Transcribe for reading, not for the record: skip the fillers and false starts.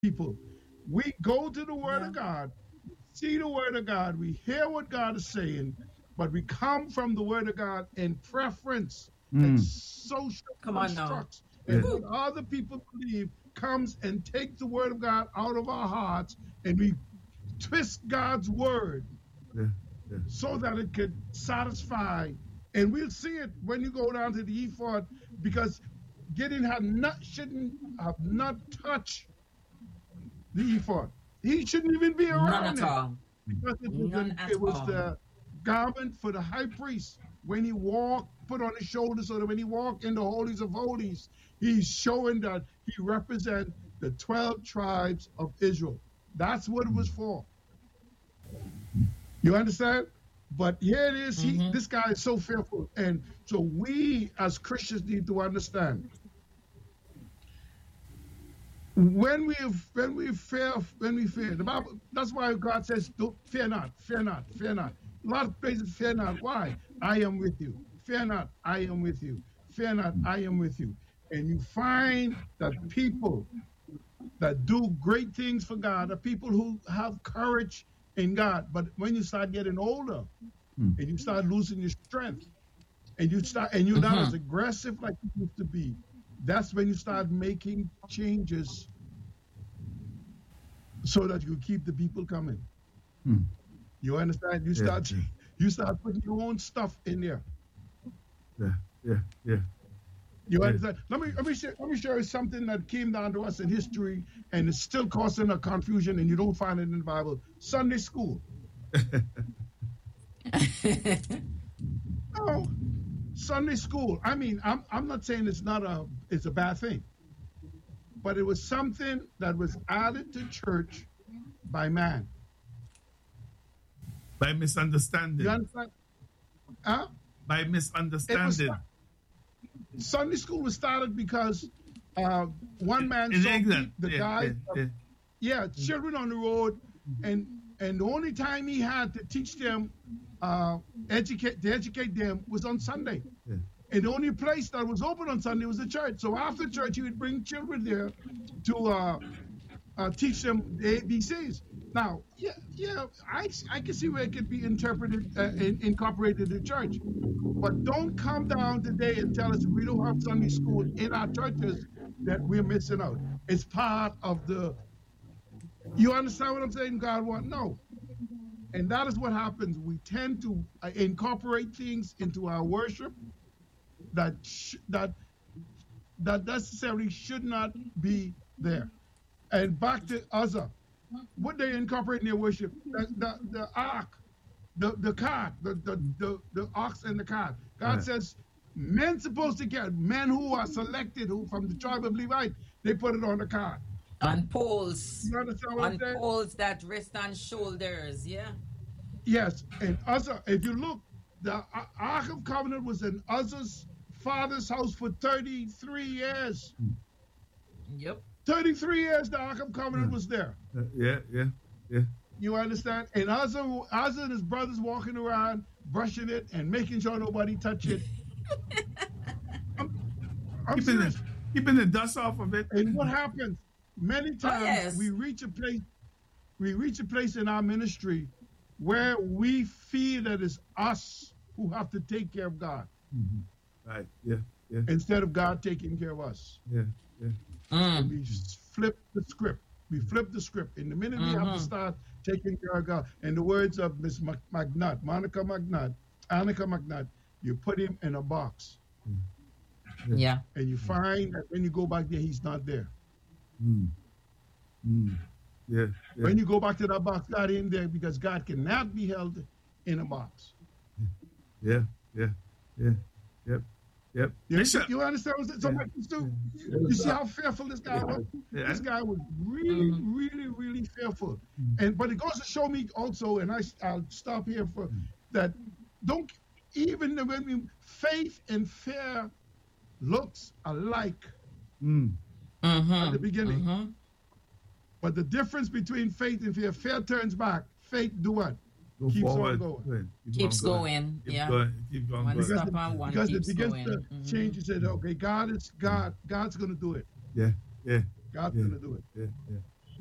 people. We go to the Word Yeah. of God, see the Word of God, we hear what God is saying, but we come from the Word of God in preference and Mm. social Come on now. constructs. Yeah. And what other people believe comes and takes the Word of God out of our hearts, and we twist God's Word Yeah. Yeah. so that it could satisfy. And we'll see it when you go down to the ephod, because Gideon shouldn't have not touched the ephod. He shouldn't even be None around at it, all. because None at it was all. the garment for the high priest when he walked, put on his shoulders, so that when he walked in the holies of holies, he's showing that he represents the 12 tribes of Israel. That's what it was for. You understand? But here it is. Mm-hmm. This guy is so fearful, and so we as Christians need to understand when we fear the Bible. That's why God says, "Don't fear not, fear not, fear not." A lot of places, fear not. Why? I am with you. Fear not, I am with you. Fear not, I am with you. And you find that people that do great things for God are people who have courage in God. But when you start getting older and you start losing your strength, and you're not as aggressive like you used to be, that's when you start making changes so that you keep the people coming. You understand? You start putting your own stuff in there. Yeah. You understand? Let me share you something that came down to us in history, and it's still causing a confusion, and you don't find it in the Bible. Sunday school. Oh, Sunday school. I mean, I'm not saying it's a bad thing, but it was something that was added to church by man. By misunderstanding. You understand? Huh? By misunderstanding. Sunday school was started because one man in saw England. the guy, children on the road, and the only time he had to teach them, educate them was on Sunday. Yeah. And the only place that was open on Sunday was the church. So after church, he would bring children there to teach them the ABCs. Now, I can see where it could be interpreted, incorporated in church. But don't come down today and tell us we don't have Sunday school in our churches that we're missing out. It's part of the. You understand what I'm saying? God wants no. And that is what happens. We tend to incorporate things into our worship that necessarily should not be there. And back to Uzzah, what they incorporate in their worship, the ark, the cart, the ox and the cart. God says men supposed to get men who are selected, who from the tribe of Levite, they put it on the cart. On poles. You understand what I'm saying? On poles that rest on shoulders, yeah. Yes, and Uzzah, if you look, the Ark of Covenant was in Uzzah's father's house for 33 years. Yep. 33 years the Ark of Covenant was there. Yeah. You understand? And Uzzah and his brothers walking around, brushing it and making sure nobody touch it. I'm serious. Keeping the dust off of it. And what happens? Many times we reach a place in our ministry where we feel that it's us who have to take care of God. Right. Yeah. Instead of God taking care of us. Yeah. We flip the script. And the minute we have to start taking care of God, in the words of Miss Annika McNutt, you put him in a box. Yeah. And you find that when you go back there, he's not there. Yeah. When you go back to that box, God ain't there, because God cannot be held in a box. Yep. You understand what I'm saying? You see how fearful this guy was? Yeah. This guy was really, really, really fearful. But it goes to show me also, and I'll stop here for that. Don't even when faith and fear looks alike at the beginning. But the difference between faith and fear turns back. Faith do what? Keeps on going. Keeps going. Keep going. One stop on one because keeps it begins going. to change. You said, okay, God's going to do it. Yeah. God's going to do it. Yeah.